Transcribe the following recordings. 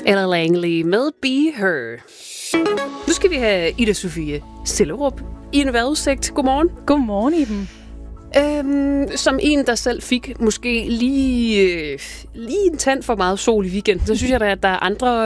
Ella Langley med Be Her. Nu skal vi have Ida Sofie Sellerup i en vejrudsigt. Godmorgen. Godmorgen, Iben. Som en, der selv fik måske lige en tand for meget sol i weekenden, så synes jeg da, at der er andre,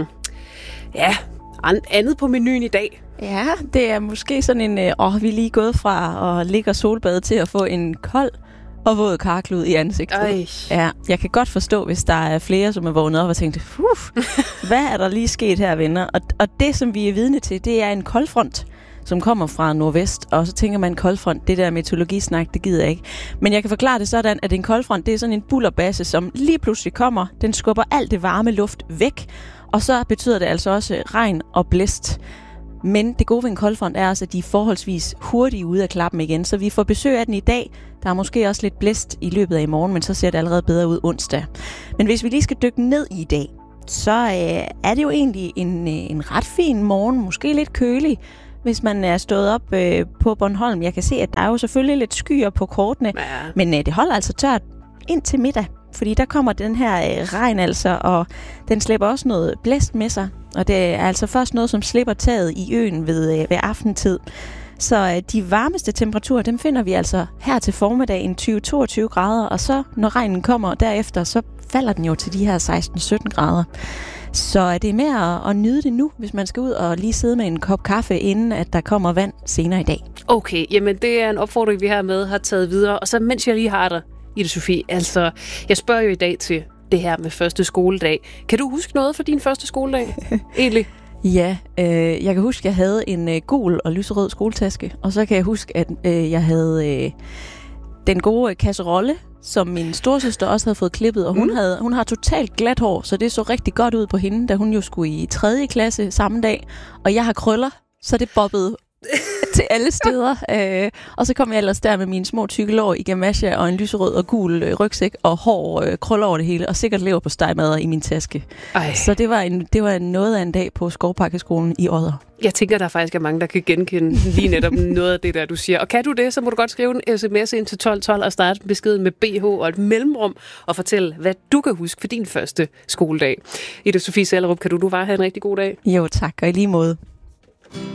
andet på menuen i dag. Ja, det er måske sådan en, vi er lige gået fra at ligge og solbade til at få en kold og våd karklud i ansigtet. Ej. Ja, jeg kan godt forstå, hvis der er flere, som er vågnet op og tænkte, hvad er der lige sket her, venner? Og det, som vi er vidne til, det er en koldfront, som kommer fra nordvest, og så tænker man, en koldfront, det der meteorologisnak, det gider jeg ikke. Men jeg kan forklare det sådan, at en koldfront, det er sådan en bullerbasse, som lige pludselig kommer, den skubber alt det varme luft væk, og så betyder det altså også regn og blæst. Men det gode ved en koldfront er også, at de er forholdsvis hurtigt ude af klappen igen, så vi får besøg af den i dag. Der er måske også lidt blæst i løbet af i morgen, men så ser det allerede bedre ud onsdag. Men hvis vi lige skal dykke ned i dag, så er det jo egentlig en ret fin morgen, måske lidt kølig, hvis man er stået op på Bornholm. Jeg kan se, at der er jo selvfølgelig lidt skyer på kortene, men det holder altså tørt ind til middag, fordi der kommer den her regn altså, og den slipper også noget blæst med sig. Og det er altså først noget, som slipper taget i øen ved aftentid. Så de varmeste temperaturer, dem finder vi altså her til formiddagen 20-22 grader, og så når regnen kommer derefter, så falder den jo til de her 16-17 grader. Så det er med at nyde det nu, hvis man skal ud og lige sidde med en kop kaffe, inden at der kommer vand senere i dag. Okay, jamen det er en opfordring, vi hermed har taget videre. Og så mens jeg lige har dig, Ida Sofie, altså jeg spørger jo i dag til det her med første skoledag. Kan du huske noget fra din første skoledag, egentlig? Ja, jeg kan huske, at jeg havde en gul og lyserød skoletaske, og så kan jeg huske, at jeg havde den gode kasserolle, som min storesøster også havde fået klippet, og hun har totalt glat hår, så det så rigtig godt ud på hende, da hun jo skulle i 3. klasse samme dag, og jeg har krøller, så det bobbede til alle steder. Og så kom jeg ellers der med mine små tykke lår i gamasje og en lyserød og gul rygsæk og hår krøller over det hele, og sikkert leverpostejmadder i min taske. Ej. Så det var noget af en dag på Skovparkeskolen i Odder. Jeg tænker, der faktisk er mange, der kan genkende lige netop noget af det, der du siger. Og kan du det, så må du godt skrive en sms ind til 1212 og starte beskeden med BH og et mellemrum og fortælle, hvad du kan huske for din første skoledag. Ida Sofie Sellerup, kan du bare have en rigtig god dag? Jo, tak, og i lige måde.